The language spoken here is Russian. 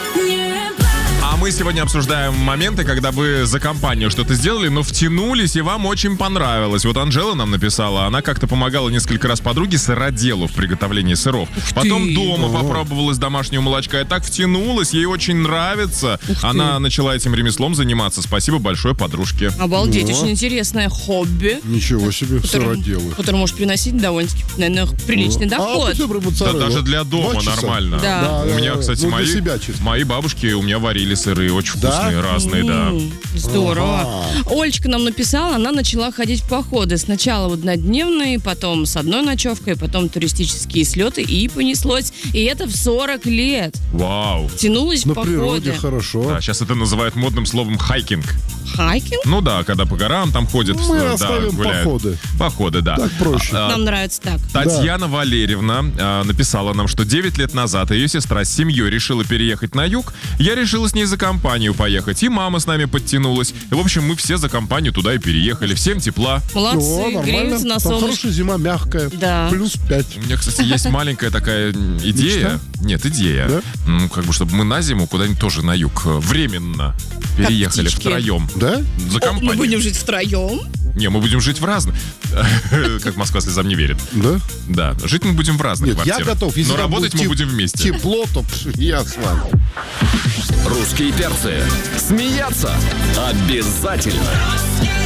А мы сегодня обсуждаем моменты, когда вы за компанию что-то сделали, но втянулись, и вам очень понравилось. Вот Анжела нам написала, она как-то помогала несколько раз подруге сыроделу в приготовлении сыров. Потом дома попробовала из домашнего молочка, и так втянулась, ей очень нравится. Она начала этим ремеслом заниматься. Спасибо большое подружке. Обалдеть, очень интересное хобби. Ничего себе, сыроделы. Который может приносить довольно-таки, наверное, приличный доход. Да, даже для дома нормально. Да. У меня, кстати, Ну, мои бабушки у меня варили сыры очень вкусные, разные, да. Здорово. Олечка нам написала, она начала ходить в походы. Сначала в однодневные, потом с одной ночевкой, потом туристические слеты, и понеслось. И это в 40 лет. Вау. Тянулась в На походы. природе хорошо. Да, сейчас это называют модным словом хайкинг. Хайкинг? Ну да, когда по горам там ходят, Мы да, оставим гуляют. походы. Походы, да. Так проще. Нам нравится так. Татьяна Валерьевна написала нам, что 9 лет назад ее сестра с семьей решила переехать на юг. Я решила с ней за компанию поехать, и мама с нами подтянулась. И, в общем, мы все за компанию туда и переехали. Всем тепла. Молодцы, греются на Там солнышке. хорошая зима, мягкая. Да. Плюс 5. У меня, кстати, есть маленькая такая идея. Нет, идея. Да? Ну, как бы, чтобы мы на зиму куда-нибудь тоже на юг временно переехали птички. втроем. Да? За компанию. Мы будем жить втроем. Не, мы будем жить в разных. Как Москва слезам не верит. Да? Да, жить мы будем в разных Нет, квартирах. я готов. Если Но там работать будет мы будем вместе. Тепло, то я с вами. Русские перцы. Смеяться обязательно.